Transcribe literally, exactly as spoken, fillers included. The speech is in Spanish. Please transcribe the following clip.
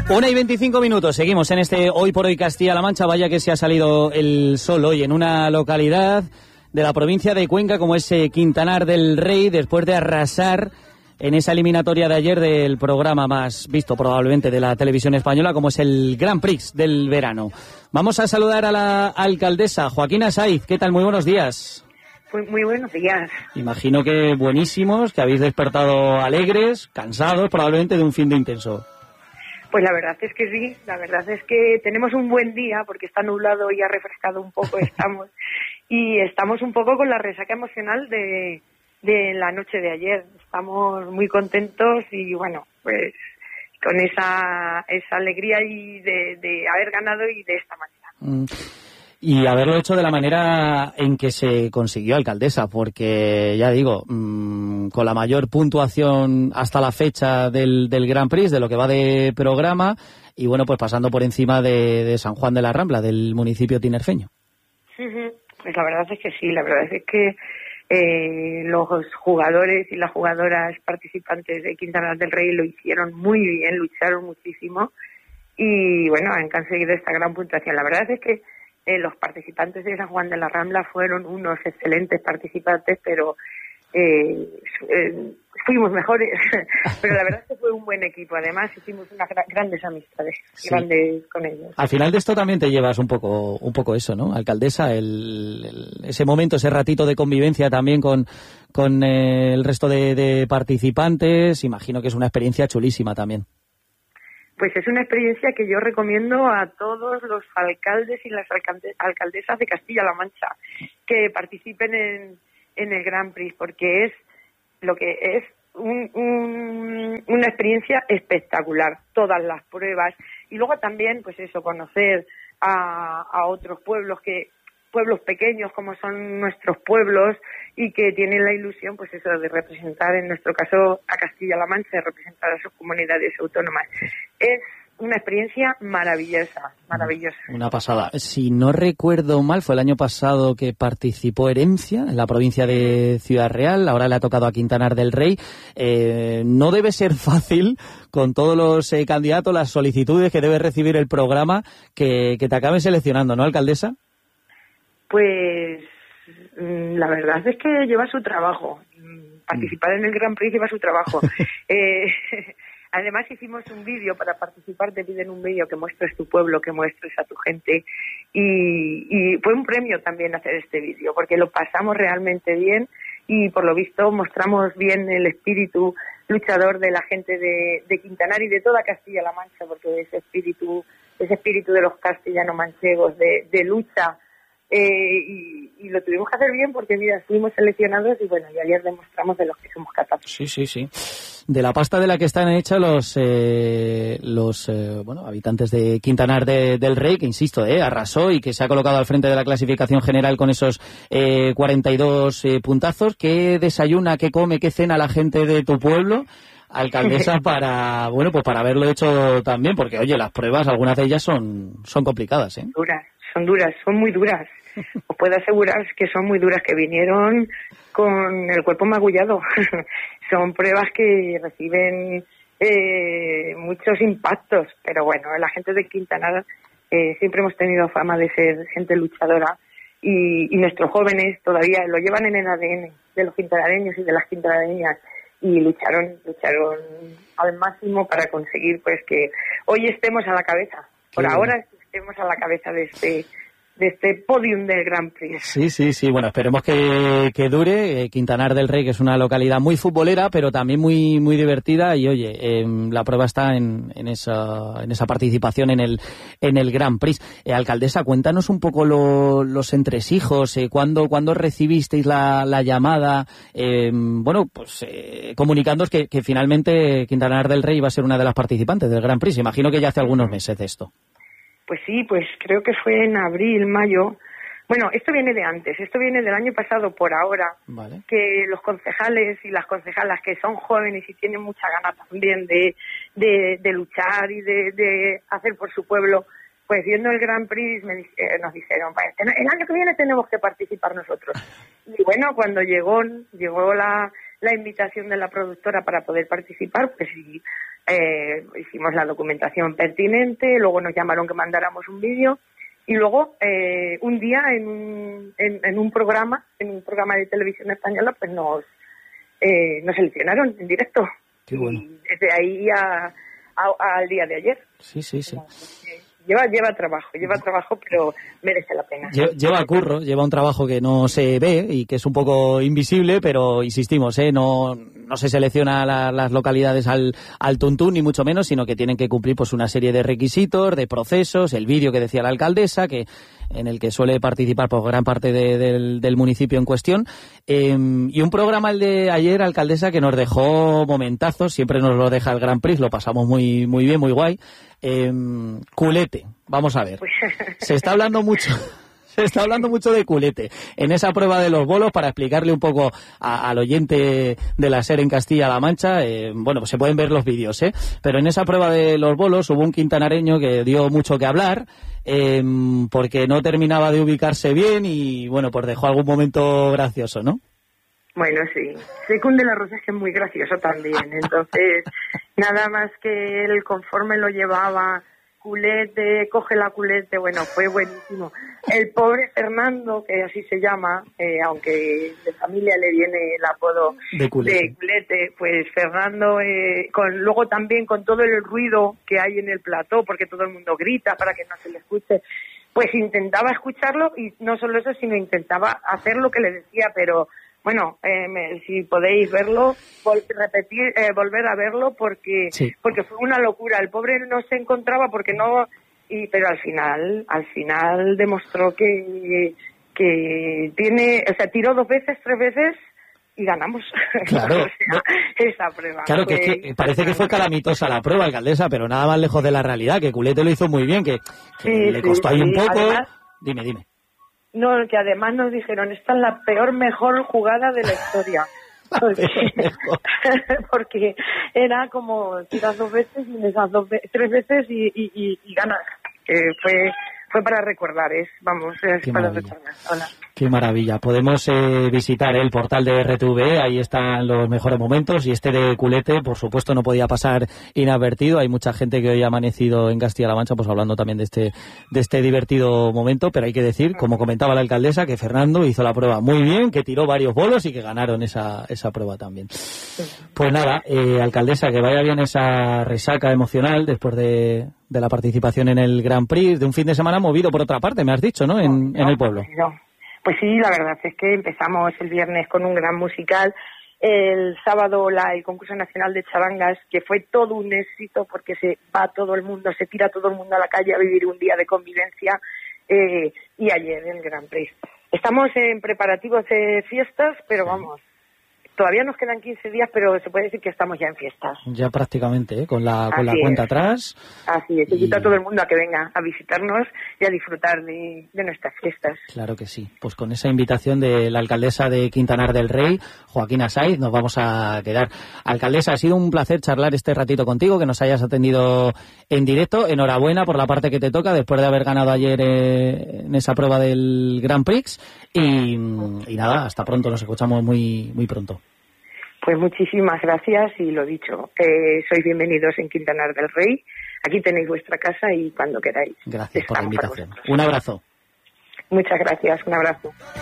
Una y veinticinco minutos, seguimos en este Hoy por Hoy Castilla-La Mancha. Vaya que se ha salido el sol hoy en una localidad de la provincia de Cuenca como es eh, Quintanar del Rey, después de arrasar en esa eliminatoria de ayer del programa más visto probablemente de la televisión española, como es el Grand Prix del verano. Vamos a saludar a la alcaldesa, Joaquina Saiz. ¿Qué tal? Muy buenos días. Muy, muy buenos días. Imagino que buenísimos, que habéis despertado alegres, cansados probablemente de un fin de intenso. Pues la verdad es que sí, la verdad es que tenemos un buen día porque está nublado y ha refrescado un poco, estamos y estamos un poco con la resaca emocional de, de la noche de ayer. Estamos muy contentos y bueno, pues con esa esa alegría y de, de haber ganado y de esta manera. Mm. Y haberlo hecho de la manera en que se consiguió, alcaldesa, porque ya digo, mmm, con la mayor puntuación hasta la fecha del, del Grand Prix, de lo que va de programa, y bueno, pues pasando por encima de, de San Juan de la Rambla, del municipio tinerfeño. Pues la verdad es que sí, la verdad es que eh, los jugadores y las jugadoras participantes de Quintanar del Rey lo hicieron muy bien, lucharon muchísimo, y bueno, han conseguido esta gran puntuación. La verdad es que Eh, los participantes de San Juan de la Rambla fueron unos excelentes participantes, pero eh, eh, fuimos mejores. Pero la verdad es que fue un buen equipo. Además, hicimos unas gra- grandes amistades, sí. grandes con ellos. Al final de esto también te llevas un poco un poco eso, ¿no, alcaldesa? El, el, ese momento, ese ratito de convivencia también con, con eh, el resto de, de participantes. Imagino que es una experiencia chulísima también. Pues es una experiencia que yo recomiendo a todos los alcaldes y las alcalde- alcaldesas de Castilla-La Mancha que participen en, en el Grand Prix, porque es lo que es un, un, una experiencia espectacular, todas las pruebas, y luego también, pues eso, conocer a, a otros pueblos que pueblos pequeños como son nuestros pueblos y que tienen la ilusión, pues eso, de representar, en nuestro caso, a Castilla-La Mancha, de representar a sus comunidades autónomas. Es una experiencia maravillosa, maravillosa. Una pasada. Si no recuerdo mal, fue el año pasado que participó Herencia, en la provincia de Ciudad Real, ahora le ha tocado a Quintanar del Rey. Eh, no debe ser fácil, con todos los eh, candidatos, las solicitudes que debe recibir el programa, que, que te acaben seleccionando, ¿no, alcaldesa? Pues la verdad es que lleva su trabajo. Participar en el Grand Prix lleva su trabajo. eh, además hicimos un vídeo para participar, te piden un vídeo que muestres tu pueblo, que muestres a tu gente, y, y fue un premio también hacer este vídeo, porque lo pasamos realmente bien y por lo visto mostramos bien el espíritu luchador de la gente de, de Quintanar y de toda Castilla-La Mancha, porque ese espíritu, ese espíritu de los castellano-manchegos de, de lucha. Eh, y, y lo tuvimos que hacer bien porque, mira, fuimos seleccionados y, bueno, y ayer demostramos de los que somos capaces. Sí, sí, sí. De la pasta de la que están hechos los eh, los eh, bueno habitantes de Quintanar de, del Rey, que, insisto, eh, arrasó y que se ha colocado al frente de la clasificación general con esos eh, cuarenta y dos eh, puntazos. ¿Qué desayuna, qué come, qué cena la gente de tu pueblo, alcaldesa, para, bueno, pues para haberlo hecho también? Porque, oye, las pruebas, algunas de ellas son, son complicadas, ¿eh? Duras. Son duras, son muy duras. Os puedo asegurar que son muy duras, que vinieron con el cuerpo magullado. Son pruebas que reciben eh, muchos impactos, pero bueno, la gente de Quintanar eh, siempre hemos tenido fama de ser gente luchadora y, y nuestros jóvenes todavía lo llevan en el A D N de los quintanareños y de las quintanareñas y lucharon, lucharon al máximo para conseguir pues que hoy estemos a la cabeza. Por sí. Ahora estemos a la cabeza de este de este podium del Grand Prix. Sí, sí, sí. Bueno, esperemos que, que dure. Eh, Quintanar del Rey, que es una localidad muy futbolera, pero también muy muy divertida. Y oye, eh, la prueba está en, en esa en esa participación en el en el Grand Prix. Eh, alcaldesa, cuéntanos un poco lo, los entresijos. Eh, ¿Cuándo, ¿Cuándo recibisteis la, la llamada? Eh, bueno, pues eh, comunicándoos que, que finalmente Quintanar del Rey iba a ser una de las participantes del Grand Prix. Imagino que ya hace algunos meses de esto. Pues sí, pues creo que fue en abril, mayo. Bueno, esto viene de antes, esto viene del año pasado por ahora, vale. Que los concejales y las concejalas que son jóvenes y tienen mucha gana también de, de, de luchar y de, de hacer por su pueblo, pues viendo el Grand Prix me, eh, nos dijeron, el año que viene tenemos que participar nosotros. Y bueno, cuando llegó llegó la, la invitación de la productora para poder participar, pues sí, eh, hicimos la documentación pertinente, luego nos llamaron que mandáramos un vídeo y luego eh, un día en un, en, en un programa, en un programa de televisión española, pues nos, eh, nos seleccionaron en directo. Qué bueno. Y desde ahí a, a, al día de ayer. Sí, sí, sí. Lleva, lleva trabajo, lleva trabajo, pero merece la pena. Lleva curro, lleva un trabajo que no se ve y que es un poco invisible, pero insistimos, ¿eh? no, no se selecciona la, las localidades al, al tuntún, ni mucho menos, sino que tienen que cumplir pues una serie de requisitos, de procesos, el vídeo que decía la alcaldesa, que en el que suele participar por gran parte de, del, del municipio en cuestión, eh, y un programa, el de ayer, alcaldesa, que nos dejó momentazos, siempre nos lo deja el Grand Prix, lo pasamos muy, muy bien, muy guay. Eh, culete, vamos a ver, se está hablando mucho se está hablando mucho de culete en esa prueba de los bolos. Para explicarle un poco a, al oyente de la SER en Castilla-La Mancha, eh, bueno, pues se pueden ver los vídeos, ¿eh? Pero en esa prueba de los bolos hubo un quintanareño que dio mucho que hablar, eh, porque no terminaba de ubicarse bien y bueno, pues dejó algún momento gracioso, ¿no? Bueno, sí. Secunde la Rosa es que es muy gracioso también. Entonces, nada más que él, conforme lo llevaba, culete, coge la culete, bueno, fue buenísimo. El pobre Fernando, que así se llama, eh, aunque de familia le viene el apodo de culete, de culete, pues Fernando, eh, con luego también con todo el ruido que hay en el plató, porque todo el mundo grita para que no se le escuche, pues intentaba escucharlo y no solo eso, sino intentaba hacer lo que le decía, pero... Bueno, eh, me, si podéis verlo, vol repetir, eh, volver a verlo, porque sí. porque fue una locura. El pobre no se encontraba porque no, y pero al final, al final demostró que que tiene, o sea, tiró dos veces, tres veces y ganamos. Claro. O sea, esa prueba. Claro, que, es que parece que fue calamitosa la prueba, alcaldesa, pero nada más lejos de la realidad, que Culete lo hizo muy bien, que, que sí, le costó sí, ahí sí. un poco. Además, dime, dime. No, que además nos dijeron, esta es la peor, mejor jugada de la historia. Porque, porque era como tiras dos veces y esas dos ve tres veces y, y, y, y ganas. Que fue fue para recordar, es vamos, es Qué para maravilla. recordar. Hola. Qué maravilla. Podemos eh, visitar el portal de R T V E, ahí están los mejores momentos, y este de Culete, por supuesto, no podía pasar inadvertido. Hay mucha gente que hoy ha amanecido en Castilla-La Mancha pues hablando también de este de este divertido momento, pero hay que decir, como comentaba la alcaldesa, que Fernando hizo la prueba muy bien, que tiró varios bolos y que ganaron esa esa prueba también. Pues nada, eh, alcaldesa, que vaya bien esa resaca emocional después de, de la participación en el Grand Prix, de un fin de semana movido por otra parte, me has dicho, ¿no? En, no, en el pueblo. No. Pues sí, la verdad es que empezamos el viernes con un gran musical, el sábado la, el concurso nacional de charangas, que fue todo un éxito porque se va todo el mundo, se tira todo el mundo a la calle a vivir un día de convivencia, eh, y ayer el Grand Prix. Estamos en preparativos de fiestas, pero sí. Vamos, todavía nos quedan quince días, pero se puede decir que estamos ya en fiestas. Ya prácticamente, ¿eh? Con la, con la cuenta atrás. Así es, se y... invita a todo el mundo a que venga a visitarnos y a disfrutar de, de nuestras fiestas. Claro que sí. Pues con esa invitación de la alcaldesa de Quintanar del Rey, Joaquina Saiz, nos vamos a quedar. Alcaldesa, ha sido un placer charlar este ratito contigo, que nos hayas atendido en directo. Enhorabuena por la parte que te toca, después de haber ganado ayer eh, en esa prueba del Grand Prix. Y, y nada, hasta pronto, nos escuchamos muy, muy pronto. Pues muchísimas gracias y lo dicho, eh, sois bienvenidos en Quintanar del Rey. Aquí tenéis vuestra casa y cuando queráis. Gracias por la invitación. Un abrazo. Muchas gracias, un abrazo.